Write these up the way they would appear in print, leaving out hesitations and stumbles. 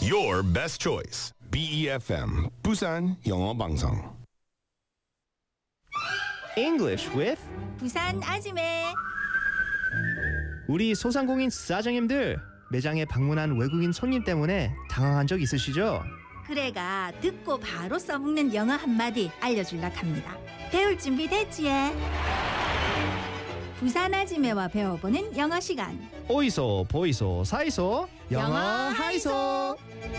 Your best choice. BEFM 부산 영어 방송. English with 부산 아지매. 우리 소상공인 사장님들 매장에 방문한 외국인 손님 때문에 당황한 적 있으시죠? 그래가 듣고 바로 써먹는 영어 한마디 알려줄라 합니다. 배울 준비 됐지? 부산 아지매와 배워보는 영어 시간. 오이소 보이소 사이소 영어 하이소.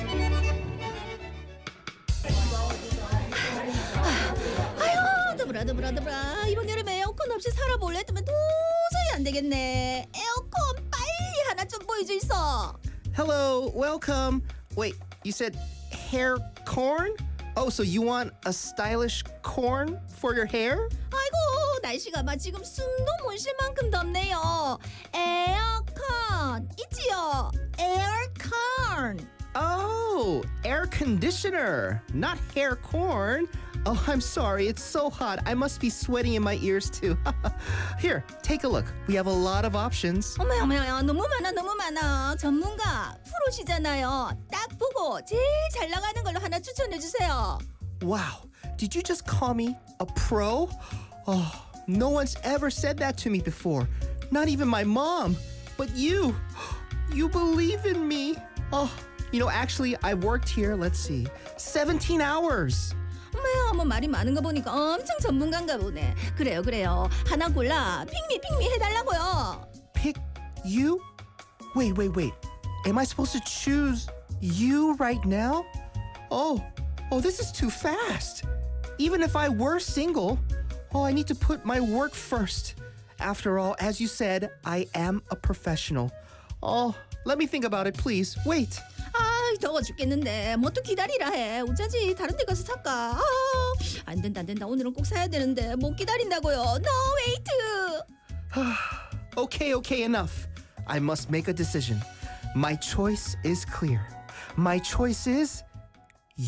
더불어 이번 여름에 에어컨 없이 살아볼래 했더니 도저히 안 되겠네. 에어컨 빨리 하나 좀 보여주이소. Hello, welcome. Wait, you said hair corn? Oh, so you want a stylish corn for your hair? 아이고 날씨가 막 지금 숨도 못 쉴 만큼 덥네요. 에어컨 있지요. 에어컨. Oh, air conditioner, not hair corn. Oh, I'm sorry. It's so hot. I must be sweating in my ears too. Here, take a look. We have a lot of options. 어머야 너무 많아. 전문가 프로시잖아요. 딱 보고 제일 잘 나가는 걸로 하나 추천해 주세요. Wow, did you just call me a pro? Oh, no one's ever said that to me before. Not even my mom. But you believe in me. Oh, actually, I worked here, let's see, 17 hours. 어머 말이 많은 거 보니까 엄청 전문가인가 보네. 그래요. 하나 골라. 핑미 해달라고요. Pick you? Wait. Am I supposed to choose you right now? Oh, this is too fast. Even if I were single, I need to put my work first. After all, as you said, I am a professional. Oh, let me think about it, please. Wait. 더워 죽겠는데 뭐 또 기다리라 해. 어쩌지 다른 데 가서 살까. 안 된다. 오늘은 꼭 사야 되는데 못 기다린다고요. No wait. Okay, enough. I must make a decision. My choice is clear. My choice is